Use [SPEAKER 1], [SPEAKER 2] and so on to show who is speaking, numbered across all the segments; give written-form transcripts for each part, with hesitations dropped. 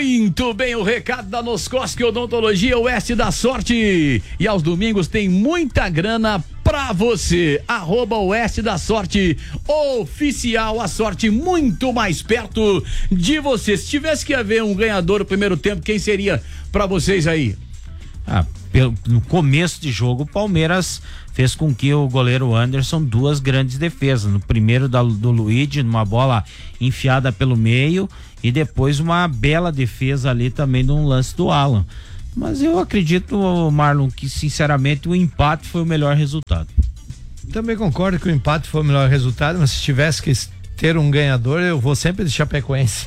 [SPEAKER 1] Muito bem, o recado da Noscosque Odontologia Oeste da Sorte. E aos domingos tem muita grana pra você. @Oeste da Sorte oficial, a sorte muito mais perto de você. Se tivesse que haver um ganhador no primeiro tempo, quem seria pra vocês aí?
[SPEAKER 2] No começo de jogo, o Palmeiras fez com que o goleiro Anderson duas grandes defesas. No primeiro do Luigi, numa bola enfiada pelo meio, e depois uma bela defesa ali também num lance do Alan. Mas eu acredito, Marlon, que sinceramente o empate foi o melhor resultado.
[SPEAKER 3] Também concordo que o empate foi o melhor resultado, mas se tivesse que ter um ganhador, eu vou sempre de Chapecoense.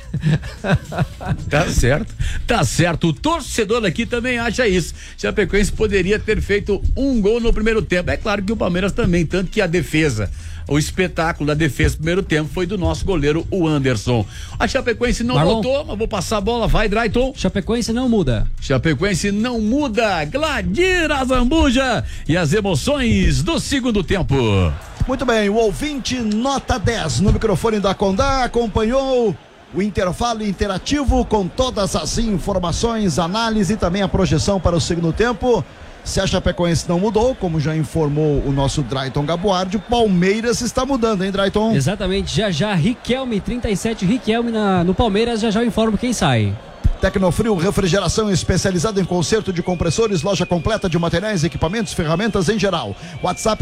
[SPEAKER 1] Tá certo. O torcedor aqui também acha isso. Chapecoense poderia ter feito um gol no primeiro tempo. É claro que o Palmeiras também, tanto que a defesa, o espetáculo da defesa no primeiro tempo foi do nosso goleiro, o Anderson. A Chapecoense não voltou, mas vou passar a bola. Vai, Drayton.
[SPEAKER 4] Chapecoense não muda.
[SPEAKER 1] Chapecoense não muda. Gladira Zambuja e as emoções do segundo tempo.
[SPEAKER 5] Muito bem, o ouvinte nota 10 no microfone da Condá acompanhou o intervalo interativo com todas as informações, análise e também a projeção para o segundo tempo. Se a Chapecoense não mudou, como já informou o nosso Drayton Gabuardi, o Palmeiras está mudando, hein, Drayton?
[SPEAKER 4] Exatamente, já Riquelme, 37, Riquelme no Palmeiras, já eu informo quem sai.
[SPEAKER 5] Tecnofrio, refrigeração especializada em conserto de compressores, loja completa de materiais, equipamentos, ferramentas em geral. WhatsApp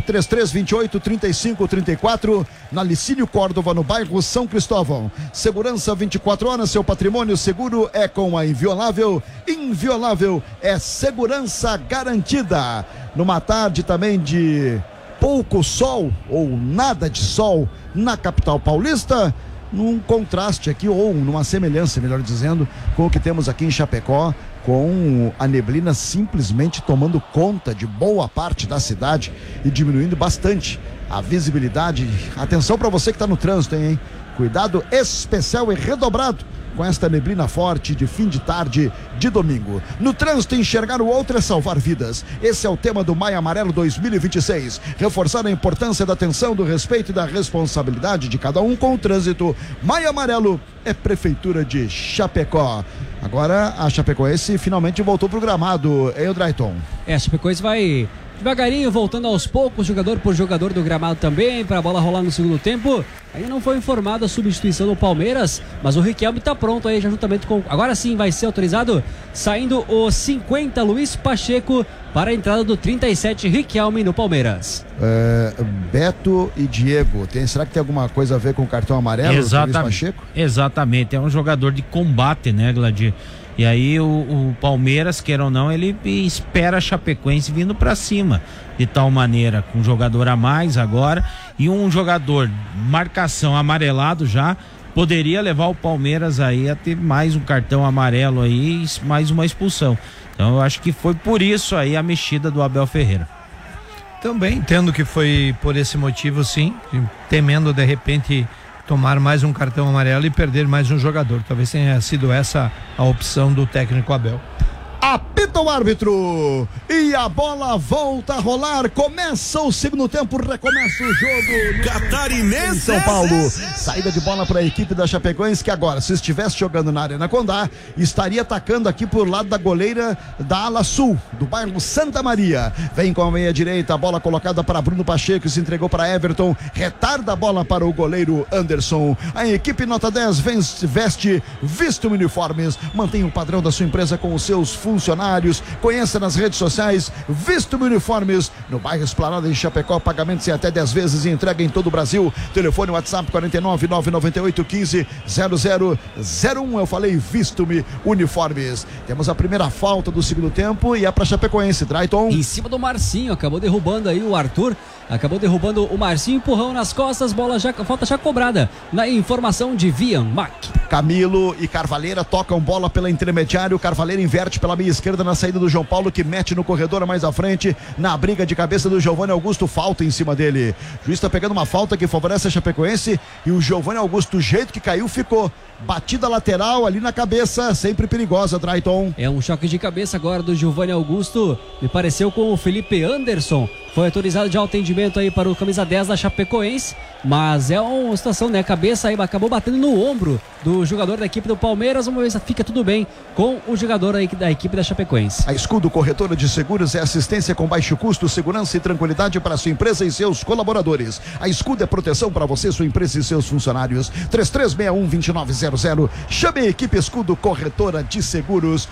[SPEAKER 5] 3328-3534, na Licínio Córdova, no bairro São Cristóvão. Segurança 24 horas, seu patrimônio seguro é com a Inviolável. Inviolável é segurança garantida. Numa tarde também de pouco sol, ou nada de sol, na capital paulista, num contraste aqui, ou numa semelhança, melhor dizendo, com o que temos aqui em Chapecó, com a neblina simplesmente tomando conta de boa parte da cidade e diminuindo bastante a visibilidade. Atenção para você que está no trânsito, hein? Cuidado especial e redobrado com esta neblina forte de fim de tarde de domingo. No trânsito, enxergar o outro é salvar vidas. Esse é o tema do Maio Amarelo 2026. Reforçar a importância da atenção, do respeito e da responsabilidade de cada um com o trânsito. Maio Amarelo é Prefeitura de Chapecó. Agora a Chapecoense finalmente voltou pro gramado, hein, Drayton?
[SPEAKER 4] A Chapecoense vai devagarinho, voltando aos poucos, jogador por jogador do gramado também, para a bola rolar no segundo tempo. Ainda não foi informada a substituição do Palmeiras, mas o Riquelme está pronto aí, já juntamente com... Agora sim vai ser autorizado, saindo o 50, Luiz Pacheco, para a entrada do 37, Riquelme, no Palmeiras.
[SPEAKER 5] Beto e Diego, será que tem alguma coisa a ver com o cartão amarelo?
[SPEAKER 2] Exatamente,
[SPEAKER 5] Luiz Pacheco?
[SPEAKER 2] Exatamente, é um jogador de combate, né, Gladir? E aí o Palmeiras, queira ou não, ele espera a Chapecoense vindo pra cima, de tal maneira, com um jogador a mais agora, e um jogador marcação amarelado já, poderia levar o Palmeiras aí a ter mais um cartão amarelo aí, mais uma expulsão. Então eu acho que foi por isso aí a mexida do Abel Ferreira.
[SPEAKER 3] Também entendo que foi por esse motivo, sim, temendo de repente tomar mais um cartão amarelo e perder mais um jogador. Talvez tenha sido essa a opção do técnico Abel.
[SPEAKER 5] Apita o árbitro e a bola volta a rolar. Começa o segundo tempo, recomeça o jogo
[SPEAKER 6] Catarinense,
[SPEAKER 5] São Paulo. Saída de bola para a equipe da Chapecoense, que agora, se estivesse jogando na Arena Condá, estaria atacando aqui por lado da goleira da ala sul, do bairro Santa Maria. Vem com a meia direita, a bola colocada para Bruno Pacheco, se entregou para Everton, retarda a bola para o goleiro Anderson. A equipe nota 10 veste Vistum Uniformes, mantém o padrão da sua empresa com os seus funcionários. Conheça nas redes sociais Vistum Uniformes, no bairro Esplanada em Chapecó. Pagamentos em até 10 vezes e entrega em todo o Brasil. Telefone WhatsApp 49998150001. Eu falei Vistum Uniformes. Temos a primeira falta do segundo tempo e é para Chapecoense, Drayton.
[SPEAKER 4] Em cima do Marcinho, acabou derrubando aí o Arthur, acabou derrubando o Marcinho, empurrão nas costas, falta já cobrada na informação de Vian Mac.
[SPEAKER 5] Camilo e Carvalheira tocam bola pela intermediária. O Carvalheira inverte pela meia esquerda na saída do João Paulo, que mete no corredor mais à frente, na briga de cabeça do Giovanni Augusto. Falta em cima dele. O juiz está pegando uma falta que favorece a Chapecoense e o Giovanni Augusto, do jeito que caiu, ficou. Batida lateral ali na cabeça, sempre perigosa, Drayton.
[SPEAKER 4] É um choque de cabeça agora do Giovanni Augusto, me pareceu com o Felipe Anderson. Foi autorizado já o atendimento aí para o camisa 10 da Chapecoense, mas é uma situação, né? A cabeça aí acabou batendo no ombro do jogador da equipe do Palmeiras. Vamos ver se fica tudo bem com o jogador aí da equipe da Chapecoense.
[SPEAKER 5] A Escudo Corretora de Seguros é assistência com baixo custo, segurança e tranquilidade para sua empresa e seus colaboradores. A Escudo é proteção para você, sua empresa e seus funcionários. 3361-2900. Chame a equipe Escudo Corretora de Seguros.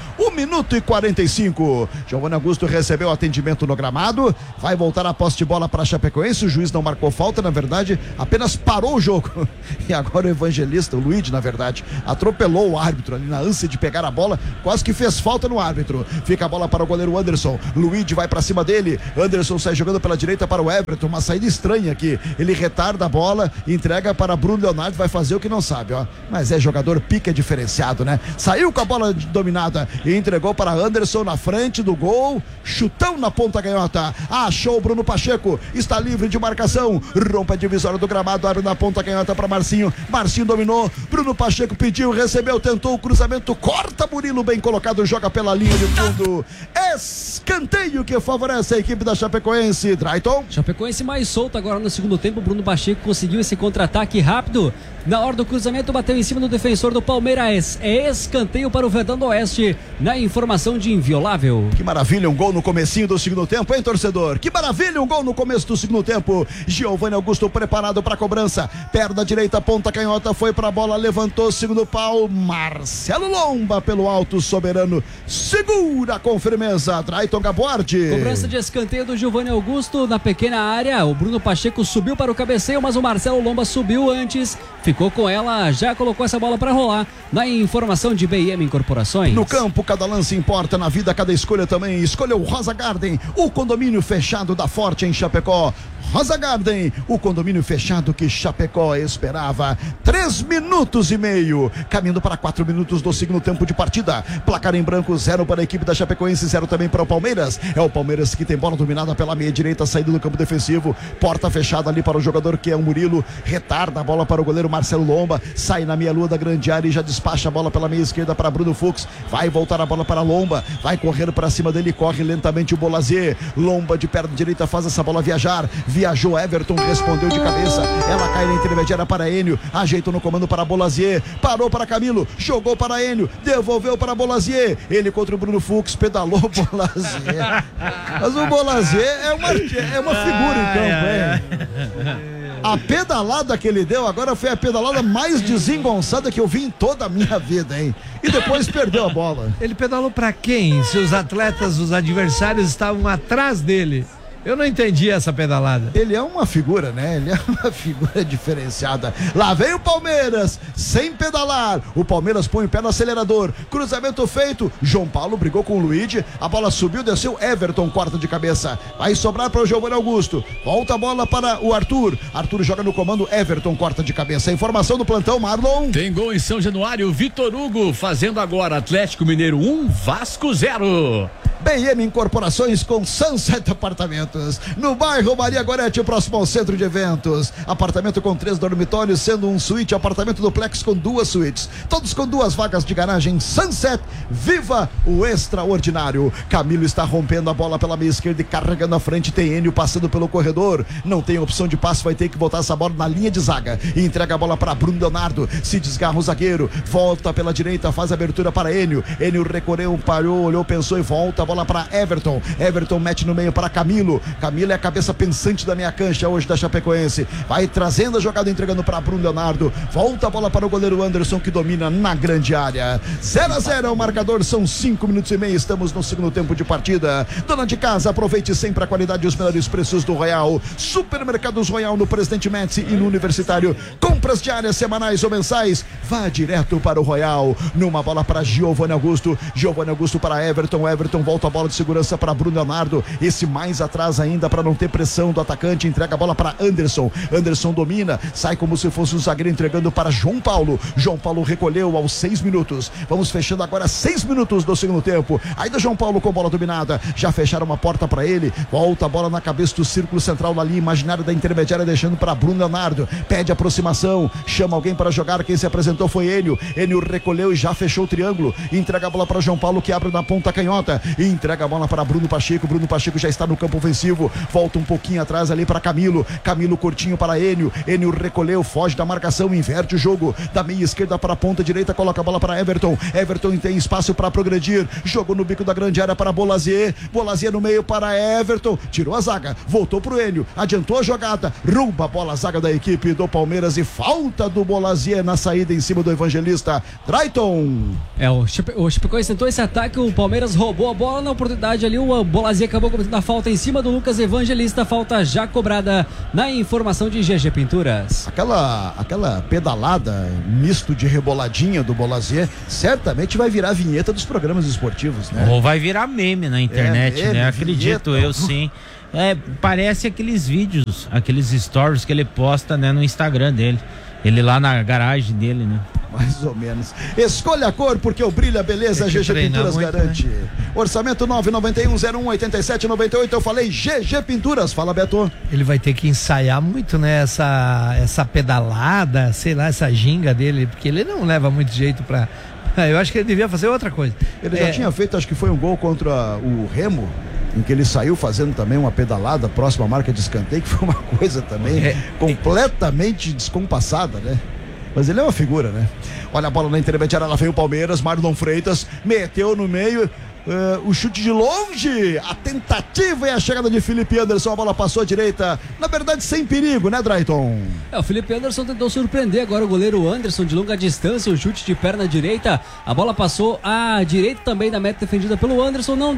[SPEAKER 5] 1:45. Giovanni Augusto recebeu atendimento no gramado. Vai voltar a posse de bola para a Chapecoense. O juiz não marcou falta, na verdade, apenas parou o jogo. E agora o Evangelista, o Luigi, na verdade, atropelou o árbitro ali na ânsia de pegar a bola. Quase que fez falta no árbitro. Fica a bola para o goleiro Anderson. Luigi vai para cima dele. Anderson sai jogando pela direita para o Everton. Uma saída estranha aqui. Ele retarda a bola, entrega para Bruno Leonardo. Vai fazer o que não sabe, ó. Mas é jogador pica diferenciado, né? Saiu com a bola dominada e entregou para Anderson na frente do gol. Chutão na ponta canhota. Achou o Bruno Pacheco. Está livre de marcação. Rompe a divisória do gramado. Abre na ponta canhota para Marcinho. Marcinho dominou. Bruno Pacheco pediu, recebeu, tentou o cruzamento. Corta Murilo, bem colocado. Joga pela linha de fundo. Escanteio que favorece a equipe da Chapecoense. Drayton.
[SPEAKER 4] Chapecoense mais solto agora no segundo tempo. Bruno Pacheco conseguiu esse contra-ataque rápido. Na hora do cruzamento, bateu em cima do defensor do Palmeiras. É escanteio para o Verdão do Oeste. Na informação de Inviolável.
[SPEAKER 5] Que maravilha, um gol no comecinho do segundo tempo, hein, torcedor? Que maravilha, um gol no começo do segundo tempo. Giovanni Augusto preparado para a cobrança. Perna direita, ponta canhota, foi para a bola, levantou, segundo pau. Marcelo Lomba pelo alto, soberano. Segura com firmeza. Drayton Gabordi.
[SPEAKER 4] Cobrança de escanteio do Giovanni Augusto na pequena área. O Bruno Pacheco subiu para o cabeceio, mas o Marcelo Lomba subiu antes. Ficou com ela, já colocou essa bola para rolar. Na informação de BM Incorporações.
[SPEAKER 5] No campo, cada lance importa, na vida, cada escolha também. Escolha o Rosa Garden, o condomínio fechado da Forte em Chapecó. Rosa Garden, o condomínio fechado que Chapecó esperava. 3 minutos e meio, caminhando para 4 minutos do segundo tempo de partida. Placar em branco, 0 para a equipe da Chapecoense, 0 também para o Palmeiras. É o Palmeiras que tem bola dominada pela meia direita, saída do campo defensivo. Porta fechada ali para o jogador que é o Murilo. Retarda a bola para o goleiro Marcelo Lomba. Sai na meia lua da grande área e já despacha a bola pela meia esquerda para Bruno Fux. Vai voltar a bola para Lomba. Vai correr para cima dele, corre lentamente o Bolazier. Lomba de perna direita faz essa bola viajar. Viajou Everton, respondeu de cabeça. Ela cai na intermediária para Enio. Ajeitou no comando para Bolazier. Parou para Camilo. Jogou para Enio. Devolveu para Bolazier. Ele contra o Bruno Fux. Pedalou o Bolazier. Mas o Bolazier é uma figura em campo, hein? A pedalada que ele deu agora foi a pedalada mais desengonçada que eu vi em toda a minha vida, hein? E depois perdeu a bola.
[SPEAKER 3] Ele pedalou pra quem? Se os atletas, os adversários estavam atrás dele. Eu não entendi essa pedalada.
[SPEAKER 5] Ele é uma figura, né? Ele é uma figura diferenciada. Lá vem o Palmeiras, sem pedalar. O Palmeiras põe o pé no acelerador. Cruzamento feito. João Paulo brigou com o Luigi. A bola subiu, desceu. Everton corta de cabeça. Vai sobrar para o Giovanni Augusto. Volta a bola para o Arthur. Arthur joga no comando. Everton corta de cabeça. Informação do plantão, Marlon.
[SPEAKER 1] Tem gol em São Januário. Vitor Hugo fazendo agora. Atlético Mineiro 1, Vasco 0.
[SPEAKER 5] BM Incorporações com Sunset Apartamentos, no bairro Maria Gorete, próximo ao centro de eventos. Apartamento com 3 dormitórios, sendo um suíte, apartamento duplex com 2 suítes, todos com 2 vagas de garagem. Sunset, viva o extraordinário. Camilo está rompendo a bola pela meia esquerda e carregando a frente. Tem Enio passando pelo corredor, não tem opção de passe, vai ter que botar essa bola na linha de zaga e entrega a bola para Bruno Leonardo. Se desgarra o zagueiro, volta pela direita, faz a abertura para Enio. Enio recorreu, parou, olhou, pensou e volta a bola para Everton. Everton mete no meio para Camilo. Camilo é a cabeça pensante da minha cancha hoje da Chapecoense. Vai trazendo a jogada, entregando para Bruno Leonardo. Volta a bola para o goleiro Anderson, que domina na grande área. 0-0 é o marcador, são 5 minutos e meio. Estamos no segundo tempo de partida. Dona de casa, aproveite sempre a qualidade e os melhores preços do Royal. Supermercados Royal no Presidente Médici e no Universitário. Compras diárias, semanais ou mensais. Vá direto para o Royal. Numa bola para Giovanni Augusto. Giovanni Augusto para Everton. Everton volta a bola de segurança para Bruno Leonardo. Esse mais atrás ainda para não ter pressão do atacante. Entrega a bola para Anderson. Anderson domina. Sai como se fosse um zagueiro, entregando para João Paulo. João Paulo recolheu aos 6 minutos. Vamos fechando agora 6 minutos do segundo tempo. Ainda João Paulo com bola dominada. Já fecharam uma porta para ele. Volta a bola na cabeça do círculo central na linha imaginária da intermediária, deixando para Bruno Leonardo. Pede aproximação. Chama alguém para jogar. Quem se apresentou foi Enio. Enio recolheu e já fechou o triângulo. Entrega a bola para João Paulo, que abre na ponta canhota. entrega a bola para Bruno Pacheco já está no campo ofensivo, volta um pouquinho atrás ali para Camilo curtinho para Enio recolheu, foge da marcação, inverte o jogo, da meia esquerda para a ponta direita, coloca a bola para Everton tem espaço para progredir, jogou no bico da grande área para Bolazier no meio para Everton, tirou a zaga, voltou pro Enio, adiantou a jogada, rouba a bola a zaga da equipe do Palmeiras e falta do Bolazier na saída em cima do Evangelista. Drayton.
[SPEAKER 4] O Chapecoense tentou esse ataque, o Palmeiras roubou a bola na oportunidade ali, o Bolazier acabou cometendo a falta em cima do Lucas Evangelista, falta já cobrada na informação de GG Pinturas.
[SPEAKER 5] Aquela pedalada misto de reboladinha do Bolazier certamente vai virar vinheta dos programas esportivos, né?
[SPEAKER 2] Ou vai virar meme na internet,
[SPEAKER 5] meme,
[SPEAKER 2] né? Acredito
[SPEAKER 5] vinheta.
[SPEAKER 2] Eu sim. Parece aqueles vídeos, aqueles stories que ele posta, né, no Instagram dele. Ele lá na garagem dele, né?
[SPEAKER 5] Mais ou menos. Escolha a cor, porque o brilho, a beleza, GG Pinturas muito, garante. Né? Orçamento 991018798. Eu falei GG Pinturas. Fala, Beto.
[SPEAKER 3] Ele vai ter que ensaiar muito, né? Essa pedalada, sei lá, essa ginga dele, porque ele não leva muito jeito pra. Eu acho que ele devia fazer outra coisa.
[SPEAKER 5] Ele já tinha feito, acho que foi um gol contra o Remo, em que ele saiu fazendo também uma pedalada próxima à marca de escanteio, que foi uma coisa também completamente descompassada, né? Mas ele é uma figura, né? Olha a bola na intermediária, lá vem o Palmeiras, Marlon Freitas, meteu no meio, o chute de longe, a tentativa e a chegada de Felipe Anderson, a bola passou à direita, na verdade sem perigo, né, Drayton?
[SPEAKER 4] O Felipe Anderson tentou surpreender agora o goleiro Anderson de longa distância, o chute de perna direita, a bola passou à direita também da meta defendida pelo Anderson, não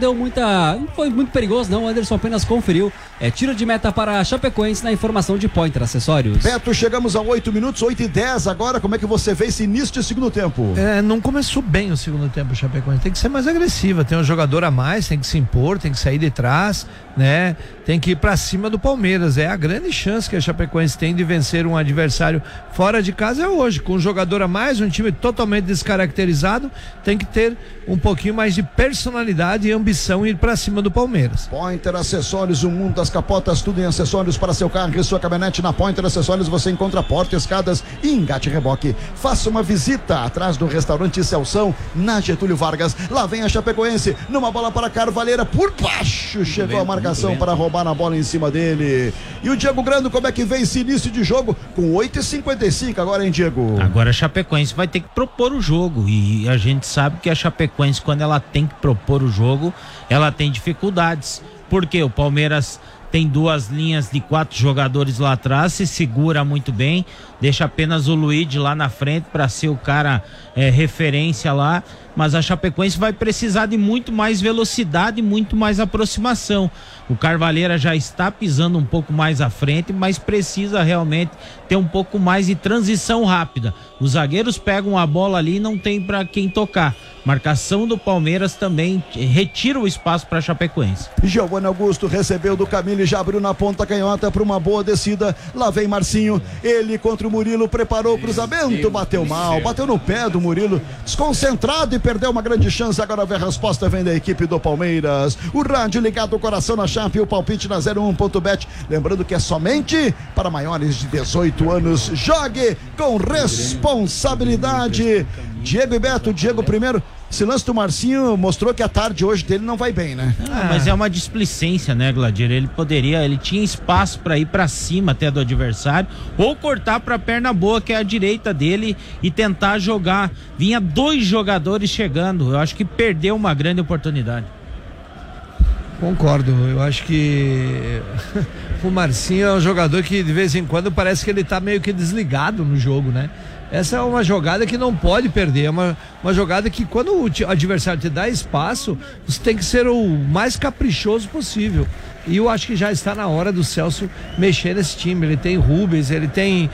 [SPEAKER 4] foi muito perigoso não, o Anderson apenas conferiu, tiro de meta para a Chapecoense na informação de Pointer Acessórios.
[SPEAKER 5] Beto, chegamos a 8 minutos, 8:10 agora, como é que você vê esse início de segundo tempo?
[SPEAKER 3] Não começou bem o segundo tempo o Chapecoense, tem que ser mais agressiva, tem um jogador a mais, tem que se impor, tem que sair de trás, né? Tem que ir pra cima do Palmeiras, é a grande chance que a Chapecoense tem de vencer um adversário fora de casa hoje, com um jogador a mais, um time totalmente descaracterizado, tem que ter um pouquinho mais de personalidade e ambição e ir pra cima do Palmeiras.
[SPEAKER 5] Pointer Acessórios, o mundo das capotas, tudo em acessórios para seu carro e sua caminhonete. Na Pointer Acessórios você encontra porta, escadas e engate reboque. Faça uma visita atrás do restaurante Celção, na Getúlio Vargas. Lá vem a Chapecoense, numa bola para Carvalheira, por baixo, chegou a marcação para roubar na bola em cima dele. E o Diego Grando, como é que vem esse início de jogo? Com 8:55 agora, hein, Diego?
[SPEAKER 2] Agora a Chapecoense vai ter que propor o jogo, e a gente sabe que a Chapecoense, quando ela tem que propor o jogo, ela tem dificuldades, porque o Palmeiras tem duas linhas de 4 jogadores lá atrás, se segura muito bem, deixa apenas o Luiz lá na frente para ser o cara referência lá, mas a Chapecoense vai precisar de muito mais velocidade e muito mais aproximação. O Carvalheira já está pisando um pouco mais à frente, mas precisa realmente ter um pouco mais de transição rápida. Os zagueiros pegam a bola ali e não tem para quem tocar. Marcação do Palmeiras também retira o espaço para a Chapecoense.
[SPEAKER 5] Giovanni Augusto recebeu do Camilo e já abriu na ponta canhota para uma boa descida. Lá vem Marcinho, ele contra o Murilo, preparou o cruzamento, bateu mal, bateu no pé do Murilo, desconcentrado e perdeu uma grande chance. Agora a resposta vem da equipe do Palmeiras. O rádio ligado ao coração na Chape, o palpite na 01.bet. Lembrando que é somente para maiores de 18 anos. Jogue com responsabilidade. Diego e Beto, Diego primeiro. Esse lance do Marcinho mostrou que a tarde hoje dele não vai bem, né?
[SPEAKER 2] Mas é uma displicência, né, Gladir? Ele tinha espaço para ir para cima até do adversário ou cortar para a perna boa, que é a direita dele, e tentar jogar. Vinha 2 jogadores chegando. Eu acho que perdeu uma grande oportunidade.
[SPEAKER 3] Concordo, eu acho que o Marcinho é um jogador que de vez em quando parece que ele tá meio que desligado no jogo, né? Essa é uma jogada que não pode perder, é uma jogada que quando o adversário te dá espaço, você tem que ser o mais caprichoso possível. E eu acho que já está na hora do Celso mexer nesse time. Ele tem Rubens, ele tem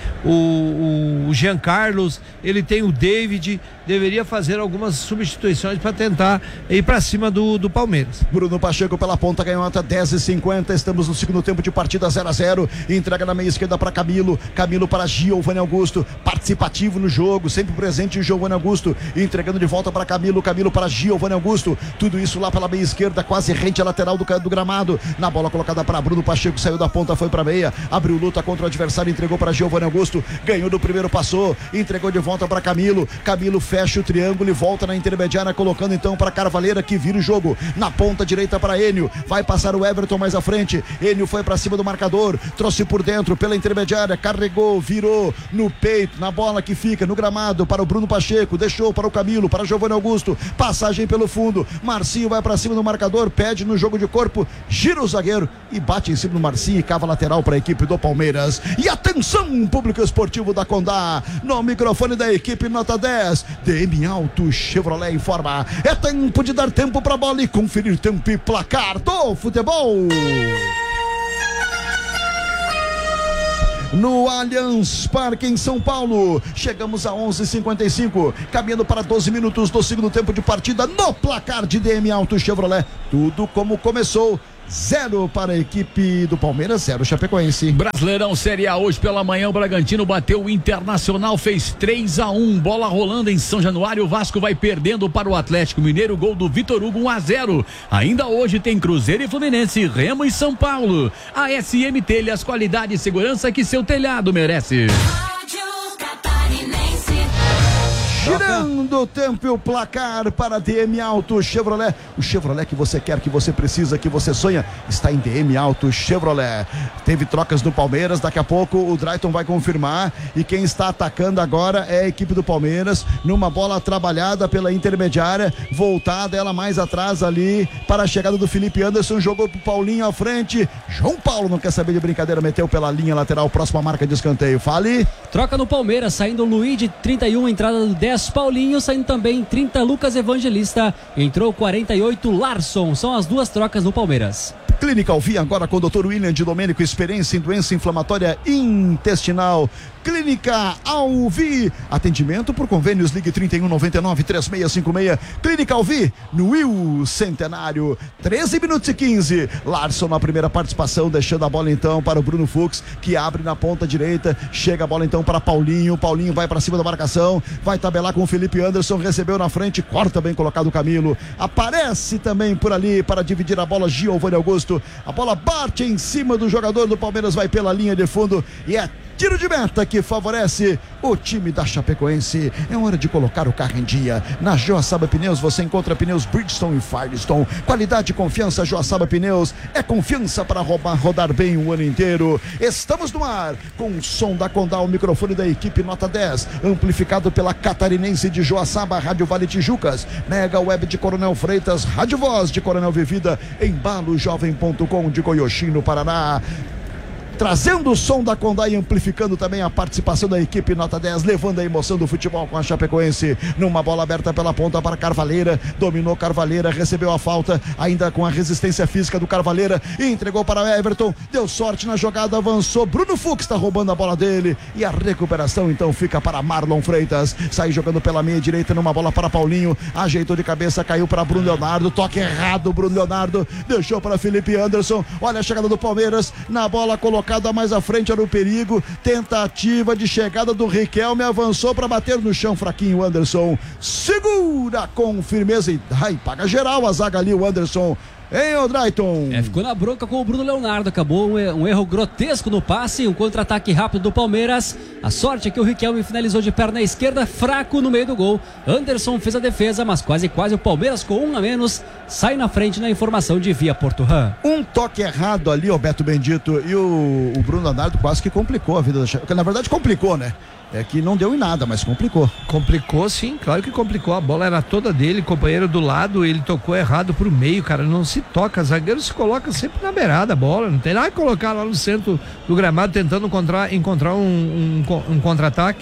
[SPEAKER 3] o Jean Carlos, ele tem o David. Deveria fazer algumas substituições para tentar ir para cima do Palmeiras.
[SPEAKER 5] Bruno Pacheco pela ponta canhota, 10:50. Estamos no segundo tempo de partida, 0-0. Entrega na meia esquerda para Camilo para Giovanni Augusto, participativo ativo no jogo, sempre presente em Giovanni Augusto, entregando de volta para Camilo para Giovanni Augusto, tudo isso lá pela meia esquerda, quase rente à lateral do gramado, na bola colocada para Bruno Pacheco, saiu da ponta, foi para meia, abriu luta contra o adversário, entregou para Giovanni Augusto, ganhou do primeiro, passou, entregou de volta para Camilo fecha o triângulo e volta na intermediária, colocando então para Carvalheira, que vira o jogo, na ponta direita para Enio, vai passar o Everton mais à frente, Enio foi para cima do marcador, trouxe por dentro, pela intermediária, carregou, virou no peito, na bola que fica no gramado para o Bruno Pacheco, deixou para o Camilo, para Giovanni Augusto, passagem pelo fundo, Marcinho vai para cima do marcador, pede no jogo de corpo, gira o zagueiro e bate em cima do Marcinho e cava lateral para a equipe do Palmeiras. E atenção, público esportivo da Condá, no microfone da equipe nota 10, DM Auto Chevrolet informa, é tempo de dar tempo para a bola e conferir tempo e placar do futebol. No Allianz Parque em São Paulo, chegamos a 11h55, caminhando para 12 minutos do segundo tempo de partida, no placar de DM Auto Chevrolet, tudo como começou. 0 para a equipe do Palmeiras, 0 Chapecoense.
[SPEAKER 1] Brasileirão Série A, hoje pela manhã o Bragantino bateu o Internacional, fez 3-1, bola rolando em São Januário, o Vasco vai perdendo para o Atlético Mineiro, gol do Vitor Hugo, 1-0. Ainda hoje tem Cruzeiro e Fluminense, Remo e São Paulo. A SM Telhas, qualidade e segurança que seu telhado merece.
[SPEAKER 5] Girando o tempo e o placar para DM Auto Chevrolet. O Chevrolet que você quer, que você precisa, que você sonha, está em DM Auto Chevrolet. Teve trocas do Palmeiras, daqui a pouco o Drayton vai confirmar. E quem está atacando agora é a equipe do Palmeiras, numa bola trabalhada pela intermediária, voltada ela mais atrás ali para a chegada do Felipe Anderson, jogou pro Paulinho à frente. João Paulo não quer saber de brincadeira, meteu pela linha lateral, próxima marca de escanteio. Fale.
[SPEAKER 4] Troca no Palmeiras, saindo o Luiz de 31, entrada do 10 Paulinho, saindo também 30 Lucas Evangelista, entrou 48 Larson, são as duas trocas no Palmeiras.
[SPEAKER 5] Clínica Alvi, agora com o Dr. William de Domênico, experiência em doença inflamatória intestinal. Clínica Alvi, atendimento por convênios, ligue 3199-3656. Clínica Alvi, no Will Centenário, 13 minutos e 15. Larson na primeira participação, deixando a bola então para o Bruno Fux, que abre na ponta direita, chega a bola então para Paulinho, Paulinho vai para cima da marcação, vai tabelar com o Felipe Anderson, recebeu na frente, corta bem colocado o Camilo, aparece também por ali para dividir a bola Giovanni Augusto, a bola bate em cima do jogador do Palmeiras, vai pela linha de fundo e é tiro de meta que favorece o time da Chapecoense. É hora de colocar o carro em dia. Na Joaçaba Pneus você encontra pneus Bridgestone e Firestone. Qualidade e confiança. Joaçaba Pneus é confiança para rodar bem o ano inteiro. Estamos no ar com o som da Condá, o microfone da equipe nota 10, amplificado pela Catarinense de Joaçaba, Rádio Vale Tijucas, Mega Web de Coronel Freitas, Rádio Voz de Coronel Vivida, embalojovem.com de Goiôxim, no Paraná. Trazendo o som da Condá e amplificando também a participação da equipe nota 10, levando a emoção do futebol com a Chapecoense, numa bola aberta pela ponta para Carvalheira, dominou Carvalheira, recebeu a falta, ainda com a resistência física do Carvalheira, e entregou para Everton, deu sorte na jogada, avançou, Bruno Fux está roubando a bola dele, e a recuperação então fica para Marlon Freitas, sai jogando pela meia direita, numa bola para Paulinho, ajeitou de cabeça, caiu para Bruno Leonardo, toque errado, Bruno Leonardo, deixou para Felipe Anderson, olha a chegada do Palmeiras, na bola colocada mais à frente, era o perigo, tentativa de chegada do Riquelme, avançou para bater no chão, fraquinho, Anderson segura com firmeza e paga geral a zaga ali, o Anderson. Hein, ô Drayton?
[SPEAKER 4] Ficou na bronca com o Bruno Leonardo, acabou um erro grotesco no passe, um contra-ataque rápido do Palmeiras. A sorte é que o Riquelme finalizou de perna esquerda, fraco no meio do gol. Anderson fez a defesa, mas quase o Palmeiras com um a menos sai na frente na informação de Via Porturan.
[SPEAKER 5] Um toque errado ali, ô Beto Bendito, e o Bruno Leonardo quase que complicou a vida da Chapecoense. Na verdade complicou, né? É que não deu em nada, mas complicou.
[SPEAKER 3] Complicou, sim, claro que complicou. A bola era toda dele, companheiro do lado, ele tocou errado pro meio, cara. Não se toca, zagueiro se coloca sempre na beirada a bola. Não tem nada que colocar lá no centro do gramado tentando encontrar um contra-ataque.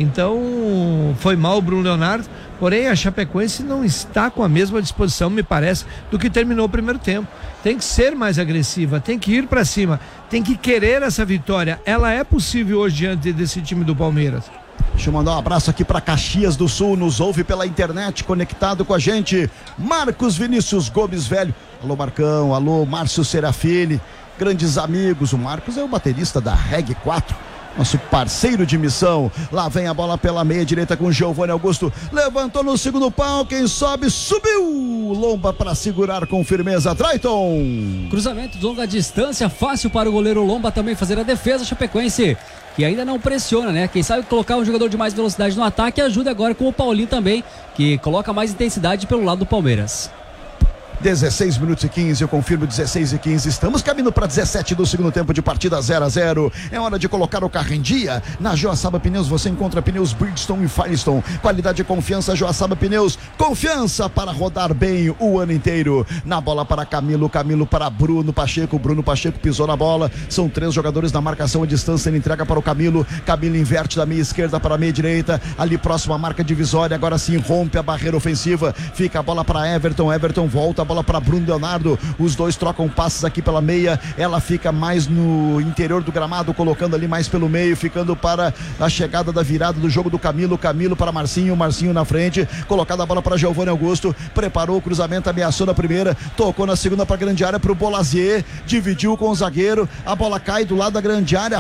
[SPEAKER 3] Então, foi mal o Bruno Leonardo. Porém, a Chapecoense não está com a mesma disposição, me parece, do que terminou o primeiro tempo. Tem que ser mais agressiva, tem que ir para cima, tem que querer essa vitória. Ela é possível hoje diante desse time do Palmeiras.
[SPEAKER 5] Deixa eu mandar um abraço aqui para Caxias do Sul, nos ouve pela internet, conectado com a gente, Marcos Vinícius Gomes Velho. Alô Marcão, alô Márcio Serafini, grandes amigos. O Marcos é o baterista da Reg 4, nosso parceiro de missão. Lá vem a bola pela meia direita com Giovanni Augusto, levantou no segundo pau, quem sobe, subiu, Lomba para segurar com firmeza, Traiton.
[SPEAKER 4] Cruzamento de longa distância, fácil para o goleiro Lomba também fazer a defesa. Chapecoense, que ainda não pressiona, né? Quem sabe colocar um jogador de mais velocidade no ataque, ajuda agora com o Paulinho também, que coloca mais intensidade pelo lado do Palmeiras.
[SPEAKER 5] 16 minutos e 15, eu confirmo 16 e 15, estamos caminhando para 17 do segundo tempo de partida, 0-0, é hora de colocar o carro em dia. Na Joaçaba Pneus você encontra pneus Bridgestone e Firestone, qualidade e confiança. Joaçaba Pneus, confiança para rodar bem o ano inteiro. Na bola para Camilo para Bruno Pacheco pisou na bola, são 3 jogadores na marcação à distância, ele entrega para o Camilo inverte da meia esquerda para a meia direita, ali próximo à marca divisória, agora sim rompe a barreira ofensiva, fica a bola para Everton volta a bola para Bruno Leonardo, os dois trocam passes aqui pela meia, ela fica mais no interior do gramado, colocando ali mais pelo meio, ficando para a chegada da virada do jogo do Camilo para Marcinho na frente, colocada a bola para Giovanni Augusto, preparou o cruzamento, ameaçou na primeira, tocou na segunda para a grande área para o Bolazier, dividiu com o zagueiro, a bola cai do lado da grande área,